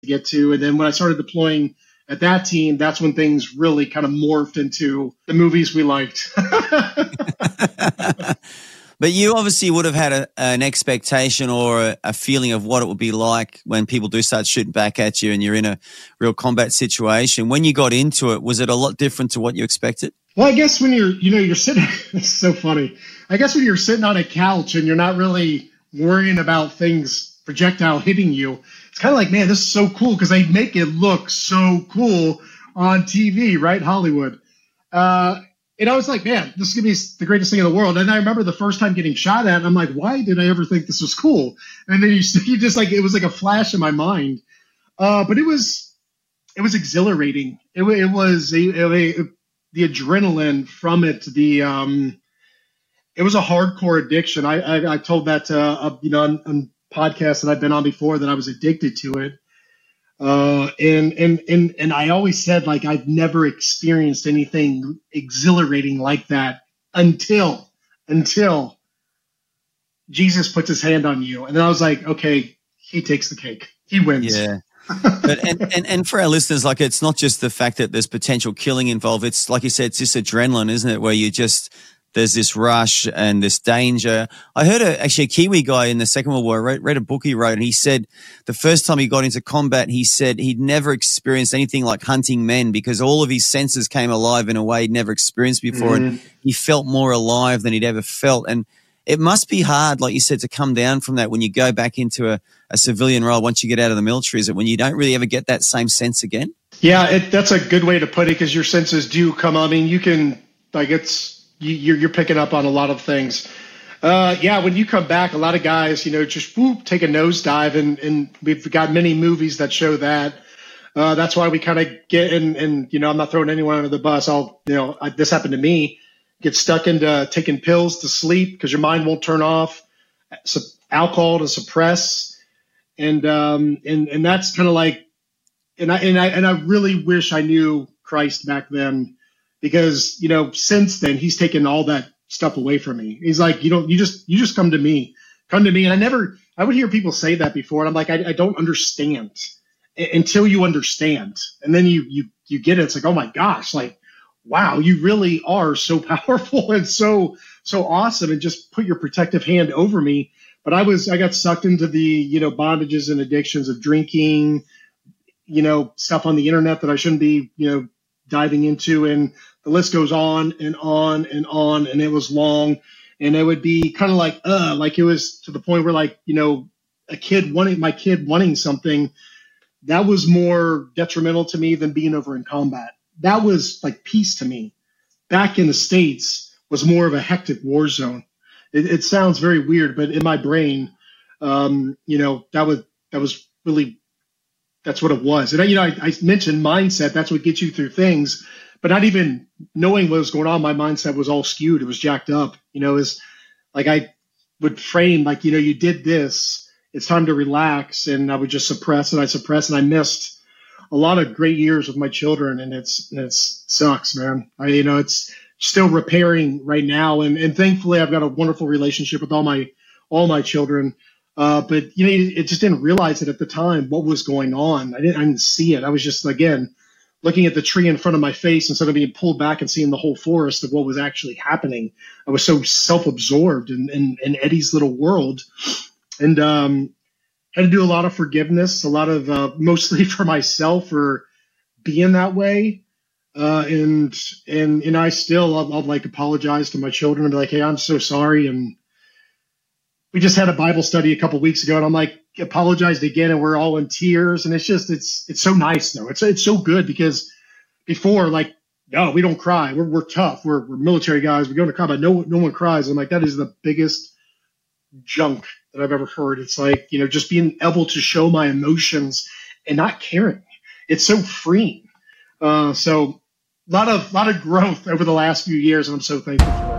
get to. And then when I started deploying at that team, that's when things really kind of morphed into the movies we liked. But you obviously would have had an expectation or a feeling of what it would be like when people do start shooting back at you and you're in a real combat situation. When you got into it, was it a lot different to what you expected? Well, I guess when you're sitting, it's so funny. I guess when you're sitting on a couch and you're not really worrying about things, projectile hitting you, it's kind of like, man, this is so cool because they make it look so cool on TV, right? Hollywood. And I was like, man, this is going to be the greatest thing in the world. And I remember the first time getting shot at, and I'm like, why did I ever think this was cool? And then you just like, it was like a flash in my mind. But it was exhilarating. It was the adrenaline from it. It was a hardcore addiction. I told that on podcasts that I've been on before that I was addicted to it. And I always said, like, I've never experienced anything exhilarating like that until Jesus puts his hand on you. And then I was like, okay, he takes the cake. He wins. Yeah. But and for our listeners, like, it's not just the fact that there's potential killing involved. It's like you said, it's just adrenaline, isn't it? Where there's this rush and this danger. I heard actually a Kiwi guy in the Second World War, read a book he wrote, and he said the first time he got into combat, he said he'd never experienced anything like hunting men because all of his senses came alive in a way he'd never experienced before. Mm-hmm. And he felt more alive than he'd ever felt. And it must be hard, like you said, to come down from that when you go back into a civilian role once you get out of the military. Is it when you don't really ever get that same sense again? Yeah, that's a good way to put it because your senses do come on. I mean, you can, like, you're picking up on a lot of things. When you come back, a lot of guys, just take a nosedive, and we've got many movies that show that. That's why we kind of get in, and I'm not throwing anyone under the bus. This happened to me. Get stuck into taking pills to sleep because your mind won't turn off, alcohol to suppress, and that's kind of like, and I really wish I knew Christ back then. Because, since then he's taken all that stuff away from me. He's like, you just come to me. And I would hear people say that before. And I'm like, I don't understand until you understand. And then you get it. It's like, oh my gosh, like, wow, you really are so powerful and so awesome, and just put your protective hand over me. But I got sucked into the, bondages and addictions of drinking, stuff on the internet that I shouldn't be, diving into, and the list goes on and on and on, and it was long, and it would be kind of like it was to the point where, like, my kid wanting something that was more detrimental to me than being over in combat. That was like peace to me. Back in the States was more of a hectic war zone. It sounds very weird, but in my brain, that was really, that's what it was. And I mentioned mindset. That's what gets you through things. But not even knowing what was going on, my mindset was all skewed. It was jacked up. It was like I would frame like, you did this. It's time to relax. And I would just suppress, and I missed a lot of great years with my children. And it sucks, man. It's still repairing right now. And thankfully, I've got a wonderful relationship with all my children. But it just didn't realize it at the time what was going on. I didn't see it. I was just, again, looking at the tree in front of my face instead of being pulled back and seeing the whole forest of what was actually happening. I was so self-absorbed in Eddie's little world, and had to do a lot of forgiveness, a lot of mostly for myself for being that way. And I still, I'll like apologize to my children and be like, hey, I'm so sorry. And we just had a Bible study a couple of weeks ago, and I'm like, apologized again, and we're all in tears. And it's just, it's so nice though. It's so good, because before, like, no, we don't cry. We're tough. We're military guys. We go into combat. No one cries. I'm like, that is the biggest junk that I've ever heard. It's like, just being able to show my emotions and not caring. It's so freeing. So a lot of growth over the last few years, and I'm so thankful for it.